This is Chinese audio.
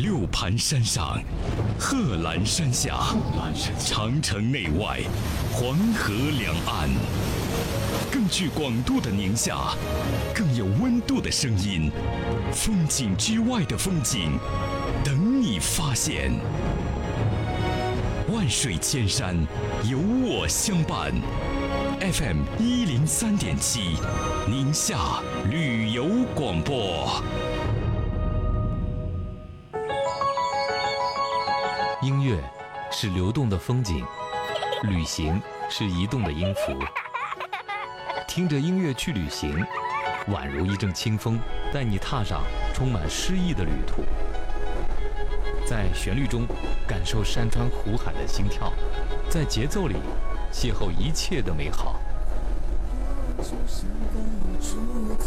六盘山上，贺兰山下，长城内外，黄河两岸，更具广度的宁夏，更有温度的声音，风景之外的风景，等你发现。万水千山，有我相伴。FM 103.7，宁夏旅游广播。 音乐是流动的风景，旅行是移动的音符。听着音乐去旅行，宛如一阵清风，带你踏上充满诗意的旅途。在旋律中感受山川湖海的心跳，在节奏里邂逅一切的美好。